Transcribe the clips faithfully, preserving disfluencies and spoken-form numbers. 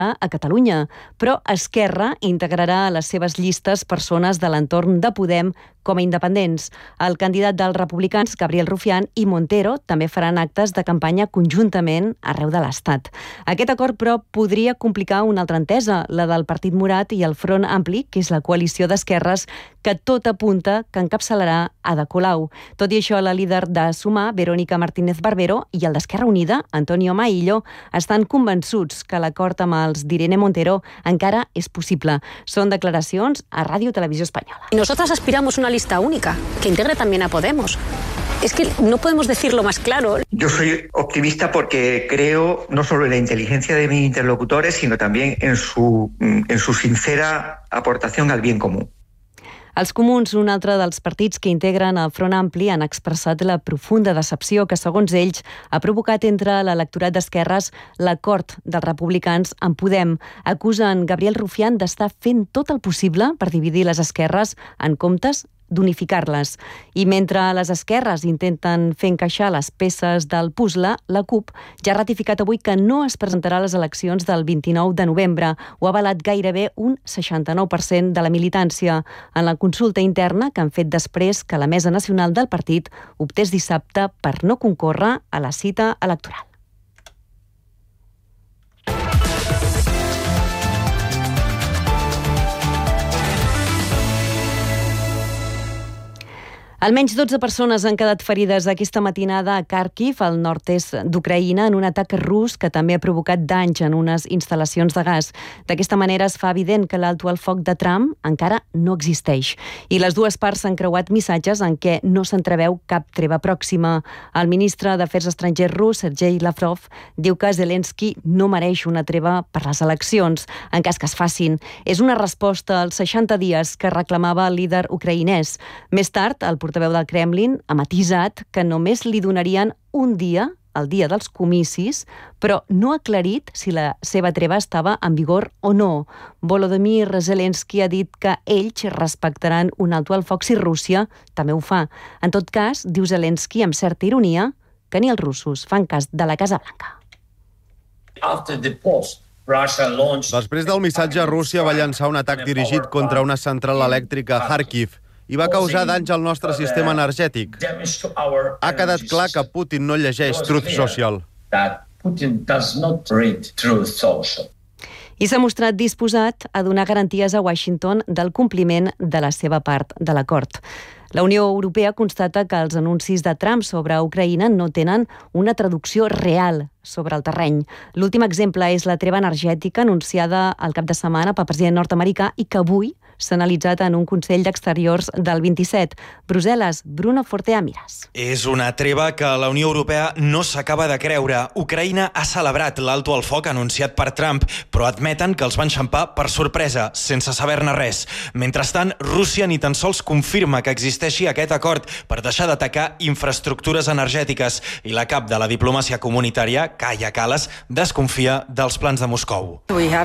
a Catalunya, però Esquerra integrarà a les seves llistes persones de l'entorn de Podem com a independents. El candidat dels republicans, Gabriel Rufián, i Montero també faran actes de campanya conjuntament arreu de l'Estat. Aquest acord, però, podria complicar una altra entesa, la del Partit Morat i el Front Ampli, que és la coalició d'esquerres que tot apunta que encapçalarà Ada Colau. Tot i això, la líder de Sumar, Verónica Martínez Barbero, i el d'Esquerra Unida, Antonio Maillo, estan convençuts que l'acord amb els d'Irene Montero encara és possible. Són declaracions a Ràdio Televisió Espanyola. Y nosotras aspiramos a una lista única, que integre también a Podemos. Es que no podemos decirlo más claro. Yo soy optimista porque creo no solo en la inteligencia de mis interlocutores, sino también en su, en su sincera aportación al bien común. Els comuns, un altre dels partits que integren el Front Ampli, han expressat la profunda decepció que, segons ells, ha provocat entre l'electorat d'esquerres l'acord dels republicans amb Podem. Acusen Gabriel Rufián d'estar fent tot el possible per dividir les esquerres en comptes d'unificar-les. I mentre les esquerres intenten fer encaixar les peces del puzzle, la CUP ja ha ratificat avui que no es presentarà a les eleccions del vint-i-nou de novembre. Ho ha avalat gairebé un seixanta-nou per cent de la militància en la consulta interna que han fet després que la Mesa Nacional del partit optés dissabte per no concórrer a la cita electoral. Almenys dotze persones han quedat ferides aquesta matinada a Kharkiv, al nord-est d'Ucraïna, en un atac rus que també ha provocat danys en unes instal·lacions de gas. D'aquesta manera es fa evident que l'alto al foc de Trump encara no existeix. I les dues parts han creuat missatges en què no s'entreveu cap treva pròxima. El ministre d'Afers Estrangers rus, Sergei Lavrov, diu que Zelensky no mereix una treva per les eleccions, en cas que es facin. És una resposta als seixanta dies que reclamava el líder ucraïnès. Més tard, el portaveu del Kremlin ha matisat que només li donarien un dia, el dia dels comicis, però no ha aclarit si la seva treva estava en vigor o no. Volodymyr Zelensky ha dit que ells respectaran un alto al foc si Rússia també ho fa. En tot cas, diu Zelensky amb certa ironia, que ni els russos fan cas de la Casa Blanca. Després del missatge, Rússia va llançar un atac dirigit contra una central elèctrica a Kharkiv i va causar danys al nostre sistema energètic. Ha quedat clar que Putin no llegeix Truth Social. I s'ha mostrat disposat a donar garanties a Washington del compliment de la seva part de l'acord. La Unió Europea constata que els anuncis de Trump sobre Ucraïna no tenen una traducció real sobre el terreny. L'últim exemple és la treva energètica anunciada al cap de setmana pel president nord-americà i que avui s'ha analitzat en un Consell d'Exteriors del vint-i-set. Brussel·les, Bruno Fortea Miras. És una treva que la Unió Europea no s'acaba de creure. Ucraïna ha celebrat l'alto al foc anunciat per Trump, però admeten que els van xampar per sorpresa, sense saber-ne res. Mentrestant, Rússia ni tan sols confirma que existeixi aquest acord per deixar d'atacar infraestructures energètiques i la cap de la diplomàcia comunitària, Kaja Kallas, desconfia dels plans de Moscou.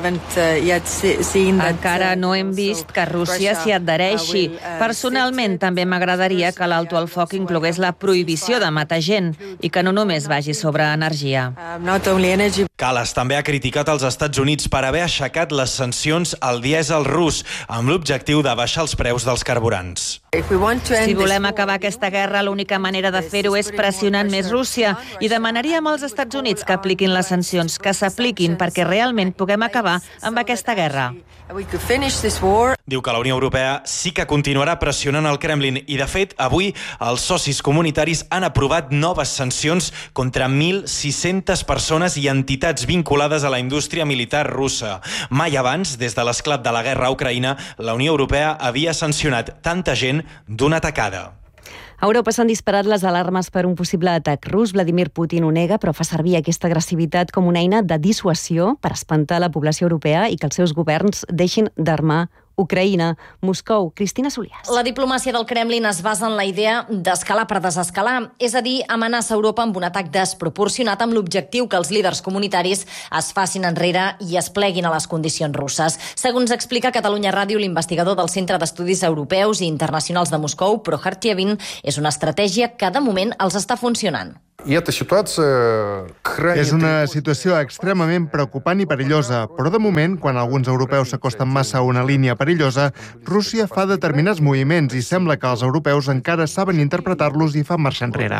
Encara no hem vist que Rússia s'hi adhereixi. Personalment, també m'agradaria que l'alto al foc inclogués la prohibició de matar gent i que no només vagi sobre energia. Kallas també ha criticat els Estats Units per haver aixecat les sancions al dièsel rus amb l'objectiu de baixar els preus dels carburants. Si volem acabar aquesta guerra, l'única manera de fer-ho és pressionant més Rússia i demanaríem als Estats Units que apliquin les sancions, que s'apliquin perquè realment puguem acabar amb aquesta guerra. Diu que la Unió Europea sí que continuarà pressionant el Kremlin i, de fet, avui els socis comunitaris han aprovat noves sancions contra mil sis-centes persones i entitats vinculades a la indústria militar russa. Mai abans, des de l'esclat de la guerra a Ucraïna, la Unió Europea havia sancionat tanta gent d'una tacada. A Europa s'han disparat les alarmes per un possible atac rus. Vladimir Putin ho nega, però fa servir aquesta agressivitat com una eina de dissuasió per espantar la població europea i que els seus governs deixin d'armar Ucraïna. Moscou, Cristina Soliàs. La diplomàcia del Kremlin es basa en la idea d'escalar per desescalar, és a dir, amenaça Europa amb un atac desproporcionat amb l'objectiu que els líders comunitaris es facin enrere i es pleguin a les condicions russes. Segons explica Catalunya Ràdio, l'investigador del Centre d'Estudis Europeus i Internacionals de Moscou, Prohar Tievin, és una estratègia que de moment els està funcionant. És una situació extremament preocupant i perillosa, però de moment, quan alguns europeus s'acosten massa a una línia perillosa, Rússia fa determinats moviments i sembla que els europeus encara saben interpretar-los i fan marxa enrere.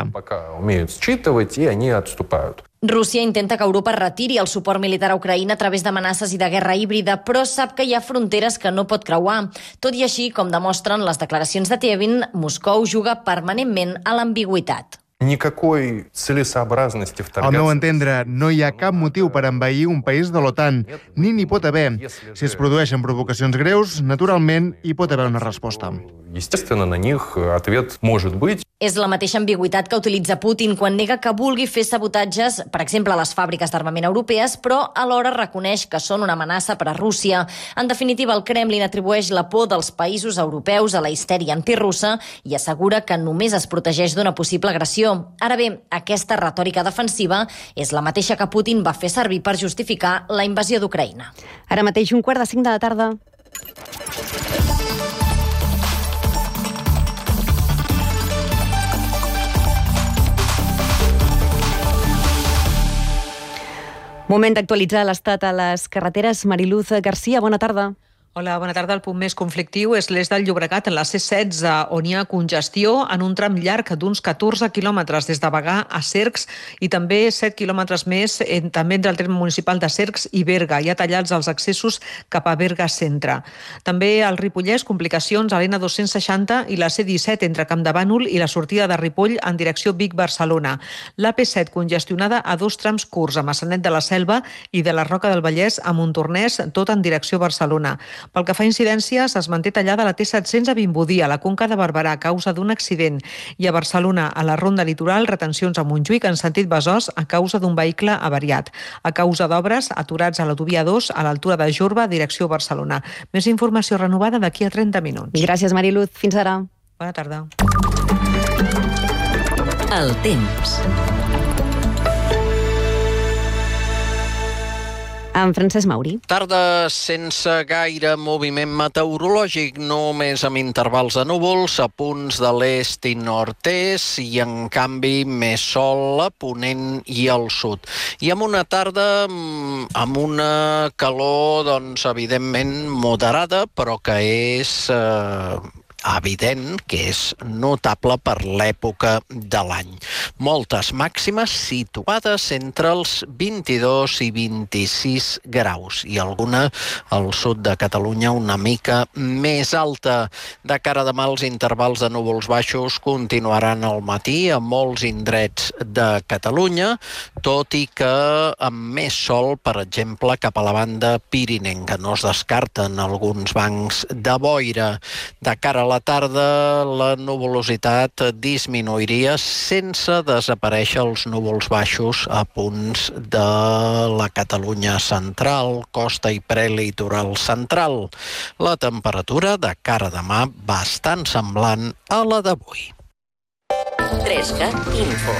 Rússia intenta que Europa retiri el suport militar a Ucraïna a través d'amenaces i de guerra híbrida, però sap que hi ha fronteres que no pot creuar. Tot i així, com demostren les declaracions de Tievin, Moscou juga permanentment a l'ambigüitat. Al meu entendre, no hi ha cap motiu per envair un país de l'OTAN, ni n'hi pot haver. Si es produeixen provocacions greus, naturalment hi pot haver una resposta. És la mateixa ambigüitat que utilitza Putin quan nega que vulgui fer sabotatges, per exemple, a les fàbriques d'armament europees, però alhora reconeix que són una amenaça per a Rússia. En definitiva, el Kremlin atribueix la por dels països europeus a la histèria antirussa i assegura que només es protegeix d'una possible agressió. Ara bé, aquesta retòrica defensiva és la mateixa que Putin va fer servir per justificar la invasió d'Ucraïna. Ara mateix un quart de cinc de la tarda. Moment d'actualitzar l'estat a les carreteres. Mariluz Garcia, bona tarda. Hola, bona tarda. El punt més conflictiu és l'est del Llobregat, en la C setze, on hi ha congestió en un tram llarg d'uns catorze quilòmetres des de Bagà a Cercs i també set quilòmetres més en, també entre el terme municipal de Cercs i Berga. Hi ha tallats els accessos cap a Berga centre. També al Ripollès, complicacions a l'N dos-cents seixanta i la C disset entre Campdevànol i la sortida de Ripoll en direcció Vic-Barcelona. La P set congestionada a dos trams curts, a Maçanet de la Selva i de la Roca del Vallès a Montornès, tot en direcció Barcelona. Pel que fa a incidències, es manté tallada la T set-cents a Vimbodí, a la Conca de Barberà, a causa d'un accident. I a Barcelona, a la Ronda Litoral, retencions a Montjuïc en sentit Besòs a causa d'un vehicle avariat. A causa d'obres, aturats a l'autovia dos, a l'altura de Jorba, direcció Barcelona. Més informació renovada d'aquí a trenta minuts. Gràcies, Mariluz. Fins ara. Bona tarda. El temps. Amb Francesc Mauri. Tarda sense gaire moviment meteorològic, només amb intervals de núvols a punts de l'est i nord-est i, en canvi, més sol a ponent i al sud. I amb una tarda amb una calor, doncs, evidentment moderada, però que és eh, evident que és notable per l'època de l'any. Moltes màximes situades entre els vint-i-dos i vint-i-sis graus i alguna al sud de Catalunya una mica més alta. De cara a demà, els intervals de núvols baixos continuaran al matí a molts indrets de Catalunya, tot i que amb més sol, per exemple, cap a la banda pirinenca. No es descarten alguns bancs de boira. De cara a la tarda, la nuvolositat disminuiria sense desaparèixer els núvols baixos a punts de la Catalunya central, costa i prelitoral central. La temperatura de cara a demà bastant semblant a la d'avui. tres cat Info.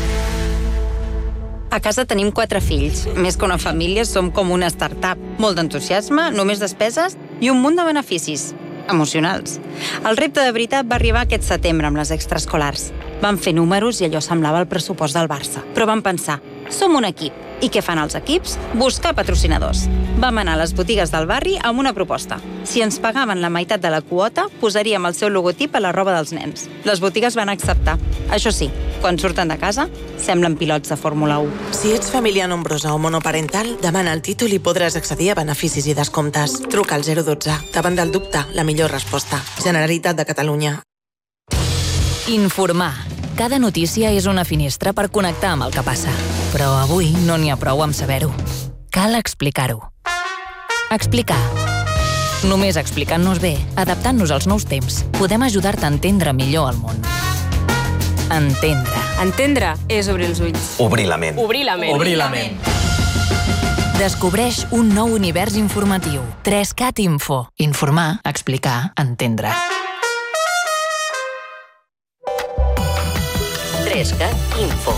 A casa tenim quatre fills. Més que una família, som com una startup. Molt d'entusiasme, només despeses i un munt de beneficis emocionals. El repte de veritat va arribar aquest setembre amb les extraescolars. Vam fer números i allò semblava el pressupost del Barça. Però vam pensar, som un equip. I què fan els equips? Buscar patrocinadors. Vam anar a les botigues del barri amb una proposta. Si ens pagaven la meitat de la quota, posaríem el seu logotip a la roba dels nens. Les botigues van acceptar. Això sí, quan surten de casa, semblen pilots de Fórmula u. Si ets família nombrosa o monoparental, demana el títol i podràs accedir a beneficis i descomptes. Truca al zero dotze. Davant del dubte, la millor resposta. Generalitat de Catalunya. Informar. Cada notícia és una finestra per connectar amb el que passa. Però avui no n'hi ha prou amb saber-ho. Cal explicar-ho. Explicar. Només explicant-nos bé, adaptant-nos als nous temps, podem ajudar-te a entendre millor el món. Entendre. Entendre és obrir els ulls. Obrir la ment. Obrir la ment. Obrir la ment. Descobreix un nou univers informatiu. tres cat Info. Informar, explicar, entendre. tres cat Info.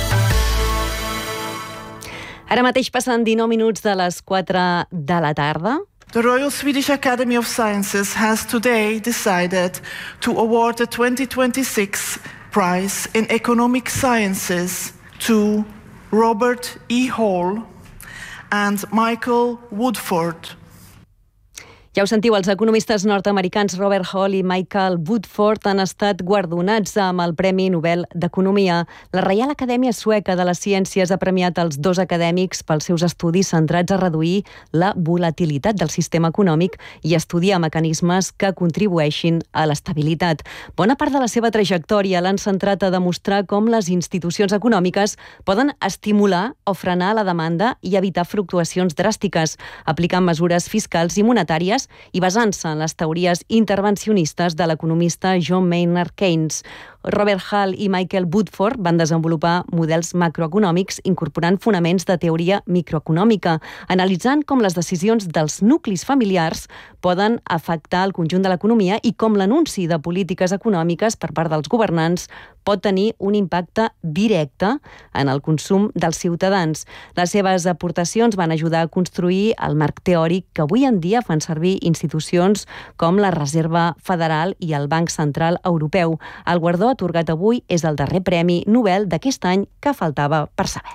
Ara mateix passen dinou minuts de les quatre de la tarda. The Royal Swedish Academy of Sciences has today decided to award the twenty twenty-six prize in economic sciences to Robert E. Hall and Michael Woodford. Ja ho sentiu, els economistes nord-americans Robert Hall i Michael Woodford han estat guardonats amb el Premi Nobel d'Economia. La Reial Acadèmia Sueca de les Ciències ha premiat els dos acadèmics pels seus estudis centrats a reduir la volatilitat del sistema econòmic i estudiar mecanismes que contribueixin a l'estabilitat. Bona part de la seva trajectòria l'han centrat a demostrar com les institucions econòmiques poden estimular o frenar la demanda i evitar fluctuacions dràstiques, aplicant mesures fiscals i monetàries i basant-se en les teories intervencionistes de l'economista John Maynard Keynes. Robert Hall i Michael Woodford van desenvolupar models macroeconòmics incorporant fonaments de teoria microeconòmica, analitzant com les decisions dels nuclis familiars poden afectar el conjunt de l'economia i com l'anunci de polítiques econòmiques per part dels governants pot tenir un impacte directe en el consum dels ciutadans. Les seves aportacions van ajudar a construir el marc teòric que avui en dia fan servir institucions com la Reserva Federal i el Banc Central Europeu. El guardó atorgat avui és el darrer Premi Nobel d'aquest any que faltava per saber.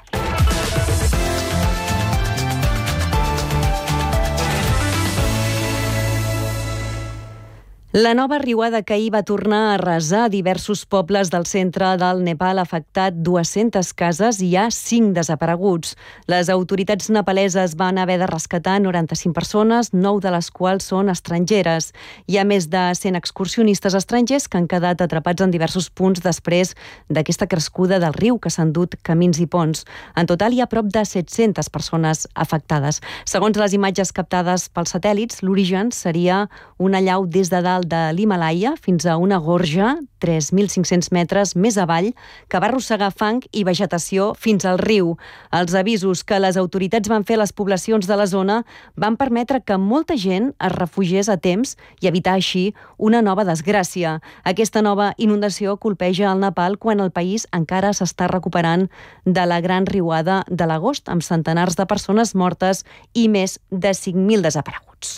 La nova riuada que ahir va tornar a arrasar diversos pobles del centre del Nepal ha afectat dues-centes cases i hi ha cinc desapareguts. Les autoritats nepaleses van haver de rescatar noranta-cinc persones, nou de les quals són estrangeres. Hi ha més de cent excursionistes estrangers que han quedat atrapats en diversos punts després d'aquesta crescuda del riu que s'han dut camins i ponts. En total hi ha prop de set-centes persones afectades. Segons les imatges captades pels satèl·lits, l'origen seria una allau des de dalt de l'Himàlaia fins a una gorja tres mil cinc-cents metres més avall que va arrossegar fang i vegetació fins al riu. Els avisos que les autoritats van fer a les poblacions de la zona van permetre que molta gent es refugiés a temps i evitar així una nova desgràcia. Aquesta nova inundació colpeja el Nepal quan el país encara s'està recuperant de la gran riuada de l'agost, amb centenars de persones mortes i més de cinc mil desapareguts.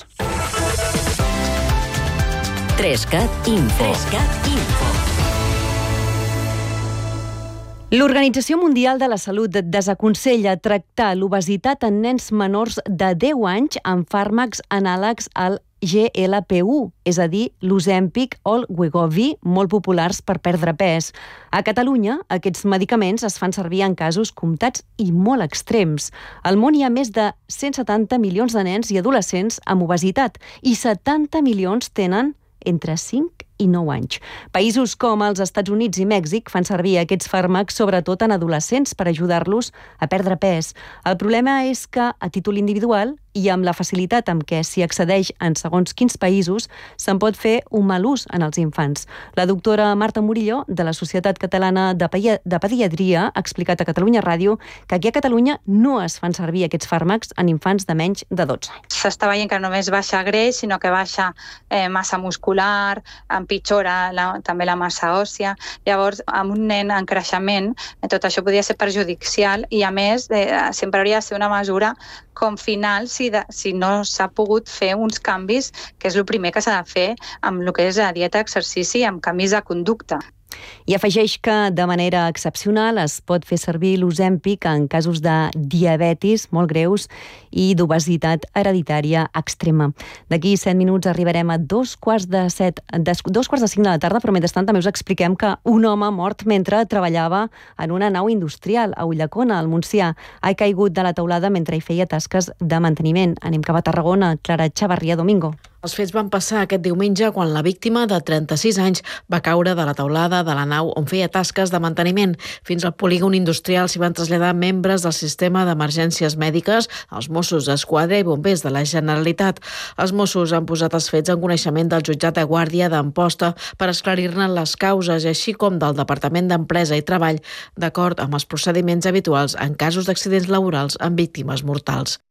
Trescat Info. Trescat Info. L'Organització Mundial de la Salut desaconsella tractar l'obesitat en nens menors de deu anys amb fàrmacs anàlegs al G L P U, és a dir, l'Ozempic o el Wegovy, molt populars per perdre pes. A Catalunya, aquests medicaments es fan servir en casos comptats i molt extrems. Al món hi ha més de cent setanta milions de nens i adolescents amb obesitat i setanta milions tenen entre cinc i nou anys. Països com els Estats Units i Mèxic fan servir aquests fàrmacs sobretot en adolescents per ajudar-los a perdre pes. El problema és que, a títol individual i amb la facilitat amb què s'hi accedeix en segons quins països, se'n pot fer un mal ús en els infants. La doctora Marta Murillo, de la Societat Catalana de Pediatria, ha explicat a Catalunya Ràdio que aquí a Catalunya no es fan servir aquests fàrmacs en infants de menys de dotze anys. S'està veient que no només baixa greix, sinó que baixa eh, massa muscular, empitjora la, també la massa òssia. Llavors, amb un nen en creixement, tot això podria ser perjudicial i, a més, eh, sempre hauria de ser una mesura com final si, de, si no s'ha pogut fer uns canvis, que és el primer que s'ha de fer amb el que és la dieta, exercici i amb canvis de conducta. I afegeix que, de manera excepcional, es pot fer servir l'Ozempic en casos de diabetis molt greus i d'obesitat hereditària extrema. D'aquí set minuts arribarem a dos quarts de set, dos quarts de cinc de la tarda, però mentrestant també us expliquem que un home mort mentre treballava en una nau industrial a Ulldecona, al Montsià, ha caigut de la teulada mentre hi feia tasques de manteniment. Anem cap a Tarragona. Clara Chavarria Domingo. Els fets van passar aquest diumenge quan la víctima, de trenta-sis anys, va caure de la teulada de la nau on feia tasques de manteniment. Fins al polígon industrial s'hi van traslladar membres del sistema d'emergències mèdiques, els Mossos d'Esquadra i bombers de la Generalitat. Els Mossos han posat els fets en coneixement del jutjat de guàrdia d'Amposta per esclarir-ne les causes, així com del Departament d'Empresa i Treball, d'acord amb els procediments habituals en casos d'accidents laborals amb víctimes mortals.